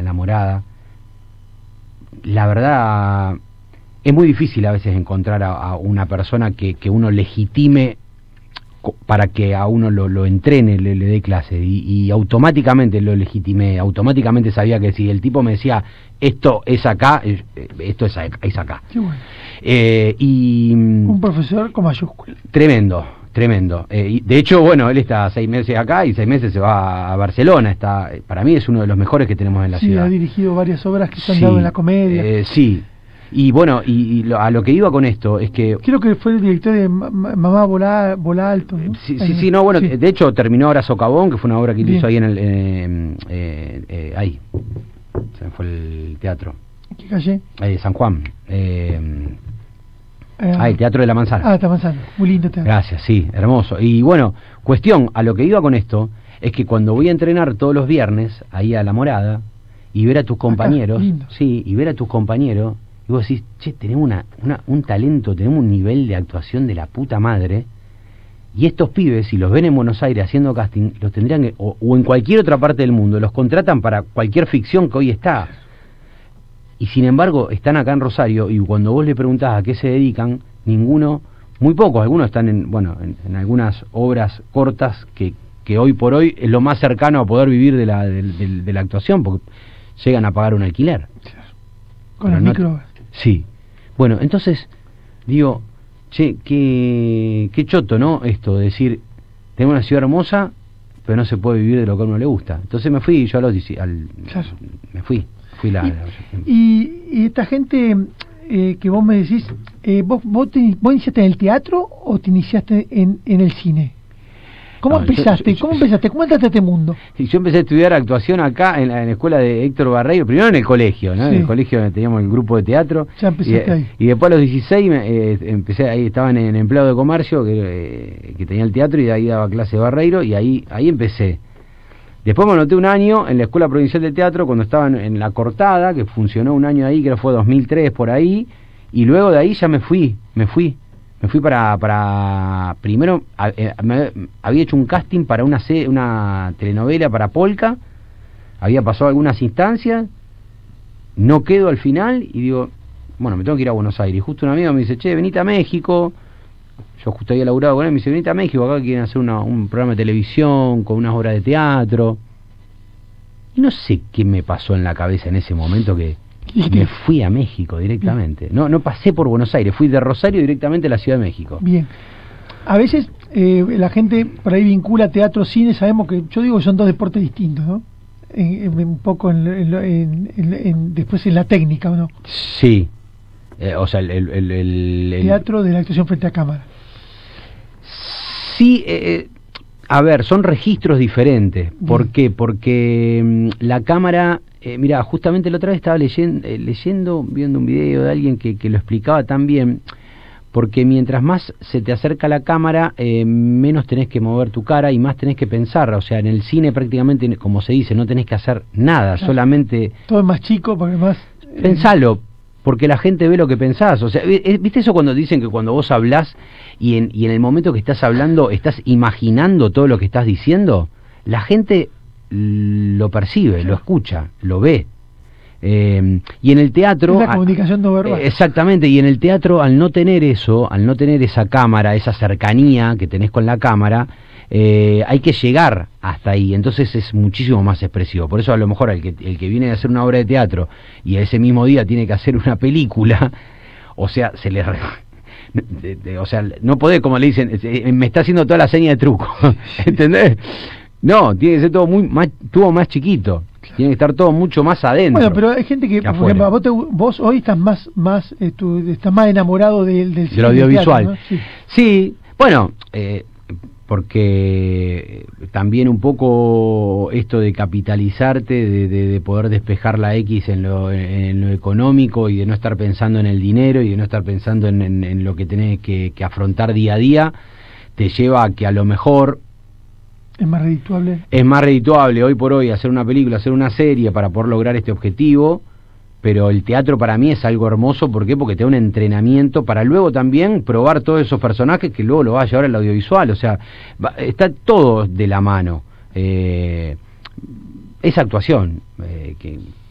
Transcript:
en La Morada. La verdad, es muy difícil a veces encontrar a una persona que uno legitime para que a uno lo entrene, le dé clase, y automáticamente lo legitimé, automáticamente sabía que si el tipo me decía esto es acá, esto es acá. Qué bueno. Y un profesor con mayúsculas. Tremendo. Y de hecho, bueno, él está 6 meses acá y 6 meses se va a Barcelona. Para mí es uno de los mejores que tenemos en la ciudad. Sí, ha dirigido varias obras que se han dado en la comedia. Sí. Y bueno, a lo que iba con esto es que... Creo que fue el director de Mamá Volá Alto, ¿no? Sí, no, bueno, sí. De hecho terminó ahora Socavón, que fue una obra que hizo ahí en el... ahí, se me fue el teatro. ¿Qué calle? San Juan. El Teatro de la Manzana. La Manzana, muy lindo teatro. Gracias, sí, hermoso. Y bueno, a lo que iba con esto, es que cuando voy a entrenar todos los viernes, ahí a La Morada, y ver a tus compañeros, y ver a tus compañeros, y vos decís, che, tenemos un talento, tenemos un nivel de actuación de la puta madre, y estos pibes, si los ven en Buenos Aires haciendo casting, los tendrían que, o en cualquier otra parte del mundo, los contratan para cualquier ficción que hoy está. Y sin embargo, están acá en Rosario, y cuando vos le preguntás a qué se dedican, ninguno, muy pocos, algunos están en algunas obras cortas que hoy por hoy es lo más cercano a poder vivir de la actuación, porque llegan a pagar un alquiler. Con las micro. Sí. Bueno, entonces, digo, che, qué choto, ¿no? Esto de decir, tengo una ciudad hermosa, pero no se puede vivir de lo que a uno le gusta. Entonces me fui, yo me fui. Y esta gente que vos me decís, ¿vos iniciaste en el teatro o te iniciaste en el cine? ¿Cómo empezaste? ¿Cómo entraste a este mundo? Yo empecé a estudiar actuación acá en la escuela de Héctor Barreiro, primero en el colegio, ¿no? Sí. En el colegio donde teníamos el grupo de teatro. Ya empezaste ahí. Y después a los 16 empecé, ahí estaba en empleado de comercio, que tenía el teatro, y de ahí daba clase de Barreiro, y ahí empecé. Después me anoté un año en la Escuela Provincial de Teatro cuando estaba en La Cortada, que funcionó un año ahí, creo que fue 2003 por ahí, y luego de ahí ya me fui para primero había hecho un casting para una telenovela para Polka, había pasado algunas instancias, no quedo al final y digo, bueno, me tengo que ir a Buenos Aires. Y justo un amigo me dice, che, venite a México. Yo justo había laburado con él, me dice, venite a México, acá quieren hacer un programa de televisión con unas obras de teatro. Y no sé qué me pasó en la cabeza en ese momento que me fui a México directamente. No pasé por Buenos Aires, fui de Rosario directamente a la Ciudad de México. Bien. A veces la gente por ahí vincula teatro, cine, sabemos que, yo digo que son dos deportes distintos, ¿no? Un poco después en la técnica, ¿o no? Sí. O sea, el teatro de la actuación frente a cámara. Sí, a ver, son registros diferentes. ¿Por qué? Porque la cámara, mira, justamente la otra vez estaba viendo un video de alguien que lo explicaba tan bien, porque mientras más se te acerca la cámara, menos tenés que mover tu cara y más tenés que pensar. O sea, en el cine prácticamente, como se dice, no tenés que hacer nada, claro. Solamente... Todo es más chico, porque más... Pensalo, porque la gente ve lo que pensás. O sea, ¿viste eso cuando dicen que cuando vos hablás y en el momento que estás hablando estás imaginando todo lo que estás diciendo? La gente lo percibe, lo escucha, lo ve. Y en el teatro... Es la comunicación no verbal. Exactamente, y en el teatro, al no tener eso, al no tener esa cámara, esa cercanía que tenés con la cámara, hay que llegar hasta ahí, entonces es muchísimo más expresivo. Por eso a lo mejor el que viene a hacer una obra de teatro y ese mismo día tiene que hacer una película, o sea, o sea, no podés, como le dicen, me está haciendo toda la seña de truco, ¿entendés? No, tiene que ser todo más chiquito, tiene que estar todo mucho más adentro. Bueno, pero hay gente que por ejemplo, vos hoy estás más enamorado del cine, audiovisual, teatro, ¿no? Sí, bueno, porque también un poco esto de capitalizarte, de poder despejar la X en lo económico y de no estar pensando en el dinero y de no estar pensando en lo que tenés que afrontar día a día, te lleva a que a lo mejor... ¿Es más redituable? Es más redituable hoy por hoy hacer una película, hacer una serie para poder lograr este objetivo, pero el teatro para mí es algo hermoso. ¿Por qué? Porque te da un entrenamiento para luego también probar todos esos personajes que luego lo va a llevar al audiovisual. O sea, está todo de la mano. Esa actuación, que